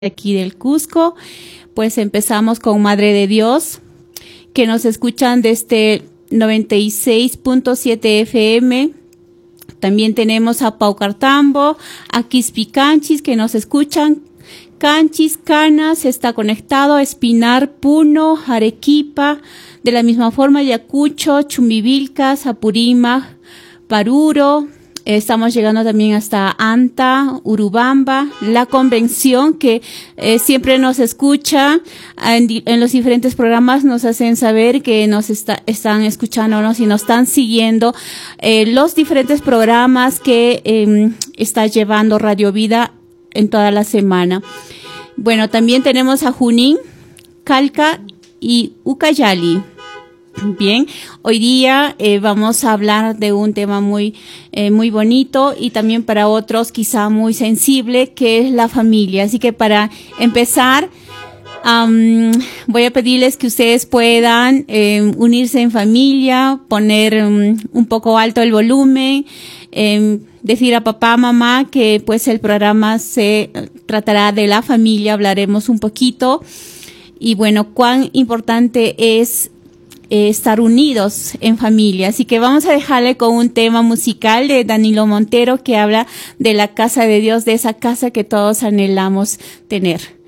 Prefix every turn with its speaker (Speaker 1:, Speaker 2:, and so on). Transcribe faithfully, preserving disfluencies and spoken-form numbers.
Speaker 1: aquí del Cusco. Pues empezamos con Madre de Dios, que nos escuchan desde noventa y seis punto siete F M. También tenemos a Paucartambo, a Quispicanchis, que nos escuchan. Canchis, Canas, está conectado, Espinar, Puno, Arequipa, de la misma forma Ayacucho, Chumbivilcas, Apurímac, Paruro. Estamos llegando también hasta Anta, Urubamba, La Convención, que eh, siempre nos escucha en, en los diferentes programas, nos hacen saber que nos está, están escuchándonos y nos están siguiendo eh, los diferentes programas que eh, está llevando Radio Vida en toda la semana. Bueno, también tenemos a Junín, Calca y Ucayali. Bien, hoy día eh, vamos a hablar de un tema muy, eh, muy bonito y también para otros quizá muy sensible, que es la familia. Así que para empezar, um, voy a pedirles que ustedes puedan eh, unirse en familia, poner um, un poco alto el volumen, eh, decir a papá, mamá que pues el programa se tratará de la familia, hablaremos un poquito y bueno, cuán importante es Eh, estar unidos en familia. Así que vamos a dejarle con un tema musical de Danilo Montero que habla de la casa de Dios, de esa casa que todos anhelamos tener.